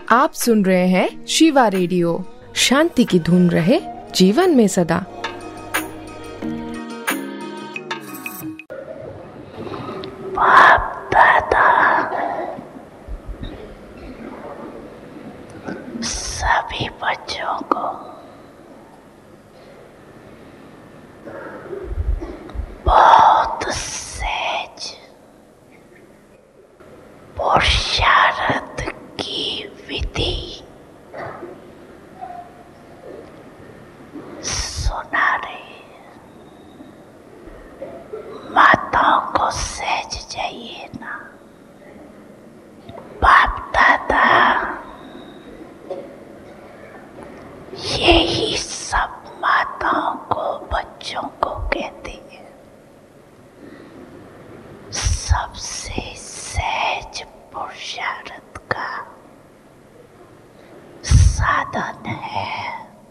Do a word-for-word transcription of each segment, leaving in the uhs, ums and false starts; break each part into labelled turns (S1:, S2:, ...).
S1: आप सुन रहे हैं शिवा रेडियो। शांति की धुन रहे जीवन में सदा।
S2: बाप दादा सभी बच्चों को बहुत सहज पुरुषार्थ की विधि सुना रहे। माताओं को सहज चाहिए ना। बाप दादा यही सब माताओं को बच्चों को कहते हैं। सबसे सहज पुरुषार्थ का साधन है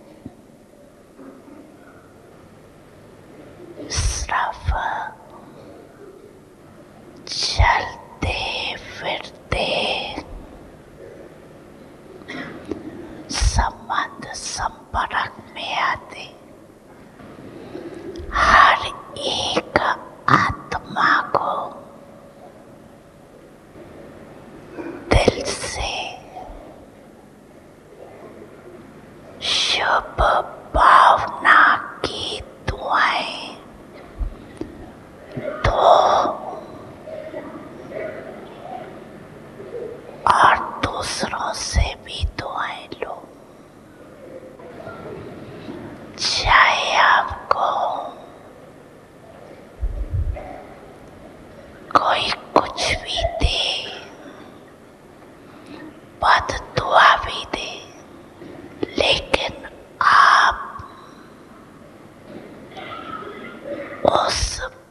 S2: सिर्फ चलते फिरते संबंध संपर्क में आते हर एक आत्मा को दिल से शुभ भावना की दुआएं दो और दूसरों से भी दुआएं लो। चाहे आपको कोई कुछ भी दे, बद दुआ भी दे, लेकिन आप उस